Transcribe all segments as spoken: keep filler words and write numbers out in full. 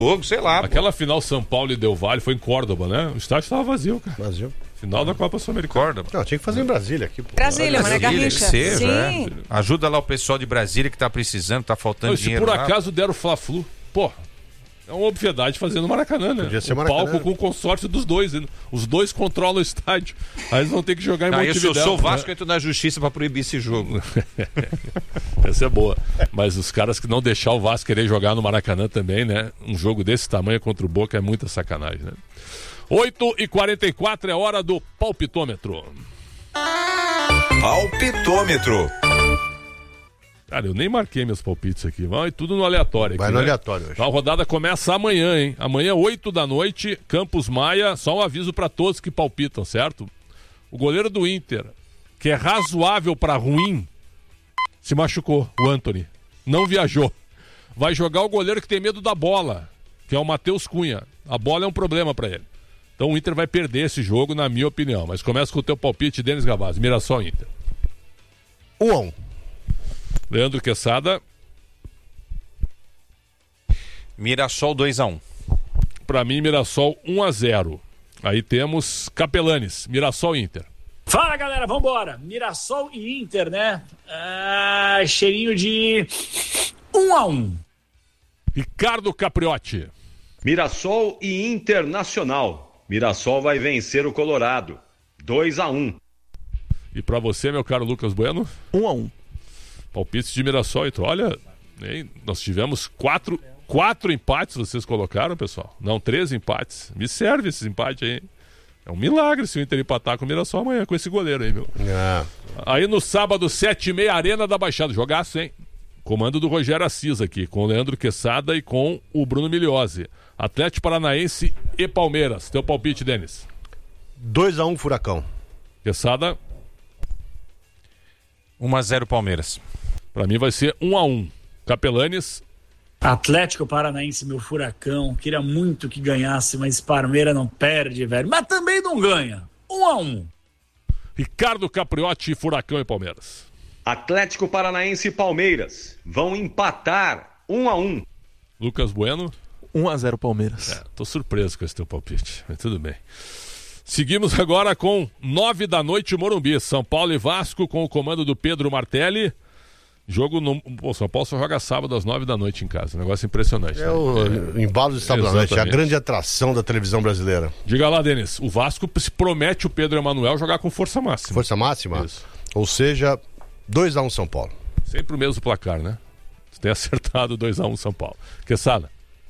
jogo, sei lá. Aquela pô. Final São Paulo e Del Valle foi em Córdoba, né? O estádio estava vazio, cara. Vazio. Final da Copa Sul-Americana. Não, tinha que fazer em Brasília aqui, pô. Brasília, Mané Garrincha. Seja, Sim. É. Ajuda lá o pessoal de Brasília que tá precisando, tá faltando Não, se dinheiro por lá. acaso deram o Fla-Flu, pô, é uma obviedade fazendo Maracanã, né? Podia ser o Maracanã. palco com o consórcio dos dois. Os dois controlam o estádio. Aí eles vão ter que jogar em Ah, Montevidéu. eu sou, sou Vasco, né? entro na justiça pra proibir esse jogo. Essa é boa. Mas os caras que não deixar o Vasco querer jogar no Maracanã também, né? Um jogo desse tamanho contra o Boca é muita sacanagem, né? oito e quarenta e quatro é hora do palpitômetro. Palpitômetro. Cara, eu nem marquei meus palpites aqui. Vai tudo no aleatório. Vai aqui, no né? aleatório hoje. Então, a rodada começa amanhã, hein? Amanhã, oito da noite, Campos Maia. Só um aviso pra todos que palpitam, certo? O goleiro do Inter, que é razoável pra ruim, se machucou, o Antony. Não viajou. Vai jogar o goleiro que tem medo da bola, que é o Matheus Cunha. A bola é um problema pra ele. Então o Inter vai perder esse jogo, na minha opinião. Mas começa com o teu palpite, Denis Gavazzi. Mirassol Inter. Um a um. Leandro Quesada. Mirassol dois a um. Pra mim, Mirassol um a zero. Aí temos Capelanes, Mirassol Inter. Fala, galera, vambora. Mirassol e Inter, né? Ah, cheirinho de um a um. Ricardo Capriotti. Mirassol e Internacional. Mirassol vai vencer o Colorado. dois a um. E pra você, meu caro Lucas Bueno? um a um. Palpites de Mirassol. Então, olha, hein, nós tivemos quatro, quatro empates, vocês colocaram, pessoal? Não, três empates. Me serve esses empates aí. É um milagre se o Inter empatar com o Mirassol amanhã, com esse goleiro aí, meu. É. Aí no sábado, sete e meia, Arena da Baixada. Jogaço, hein? Comando do Rogério Assis aqui, com o Leandro Quesada e com o Bruno Miliose. Atlético Paranaense e Palmeiras. Teu palpite, Denis? dois a um Furacão. Quesada? um a zero Palmeiras. Pra mim vai ser um a um. Capelanes? Atlético Paranaense, meu furacão. Queria muito que ganhasse, mas Palmeiras não perde, velho. Mas também não ganha. um a um. Ricardo Capriotti, Furacão e Palmeiras. Atlético Paranaense e Palmeiras vão empatar um a um. Lucas Bueno? um a zero Palmeiras. É, tô surpreso com esse teu palpite, mas tudo bem. Seguimos agora com nove da noite, Morumbi. São Paulo e Vasco com o comando do Pedro Martelli. Jogo no... Pô, São Paulo só joga sábado às nove da noite em casa. Um negócio impressionante. É né? o é... embalo de sábado à noite, é a grande atração da televisão brasileira. Diga lá, Denis. O Vasco se promete o Pedro Emanuel jogar com força máxima. Força máxima? Isso. Ou seja, dois a um São Paulo. Sempre o mesmo placar, né? Você tem acertado dois a um São Paulo. Quesada?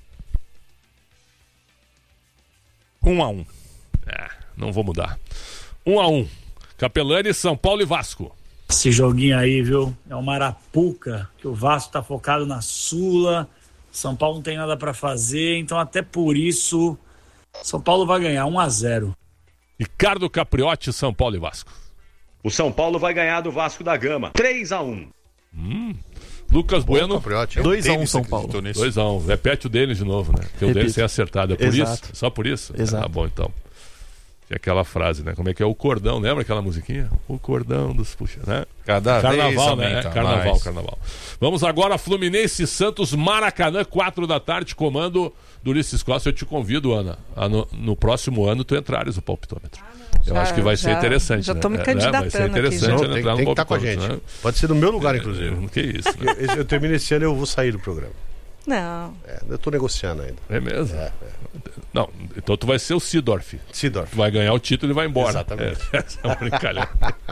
um a um. É, não vou mudar. um a um. Capelani, São Paulo e Vasco. Esse joguinho aí, viu? É uma arapuca, que o Vasco tá focado na Sula, São Paulo não tem nada pra fazer, então até por isso São Paulo vai ganhar um a zero. Ricardo Capriotti, São Paulo e Vasco. O São Paulo vai ganhar do Vasco da Gama, três a um. Hum. Lucas Bueno. dois a um São Paulo. dois a um. Repete o Denis de novo, né? Porque o Denis tem acertado. É por Exato. isso? Só por isso? Exato. Ah, bom, então. Tem aquela frase, né? Como é que é? O cordão, lembra aquela musiquinha? O cordão dos... Puxa, né? Cada Carnaval, vez né? aumenta Carnaval, mais. carnaval. Vamos agora, Fluminense e Santos, Maracanã, quatro da tarde, comando do Ulisses Costa. Eu te convido, Ana, a no, no próximo ano tu entrares o palpitômetro. Eu Já- acho que vai ser já- interessante. já né? tô me É, candidatando vai ser aqui, interessante já. né, Não, tem, entrar tem no que estar com a gente. palpitômetro, né? Pode ser no meu lugar, inclusive. Que isso, né? Eu, eu termino esse ano e eu vou sair do programa. Não. É, eu tô negociando ainda. É mesmo? É, é. Não, então tu vai ser o Sidorf. Sidorf. Vai ganhar o título e vai embora. Exatamente. É, essa é uma brincadeira.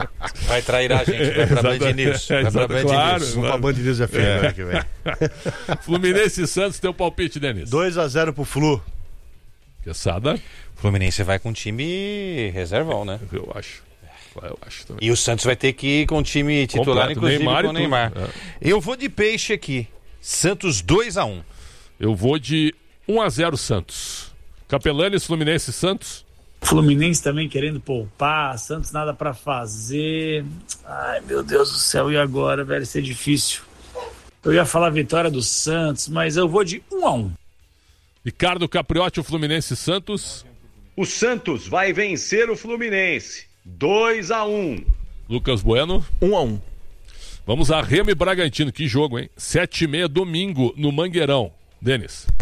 Vai trair a gente, vai pra Band News. Vai pra Exato, Band claro. News. Vou pra Band News F M É. ano que vem. Fluminense e Santos, teu palpite, Denis. dois a zero pro Flu. Quesada? Fluminense vai com time reservão, né? Eu acho. Eu acho também. E o Santos vai ter que ir com o time titular, Completo, inclusive Neymar com e o Neymar. tudo. É. Eu vou de peixe aqui. Santos dois a um. Eu vou de um a zero Santos. Capelanes, Fluminense e Santos. Fluminense também querendo poupar, Santos nada pra fazer. Ai, meu Deus do céu, e agora, velho? Isso é difícil. Eu ia falar vitória do Santos, mas eu vou de um a um. Ricardo Capriotti, o Fluminense e Santos. O Santos vai vencer o Fluminense, dois a um. Lucas Bueno. um a um. Vamos a Remo e Bragantino. Que jogo, hein? Sete e meia, domingo, no Mangueirão. Denis.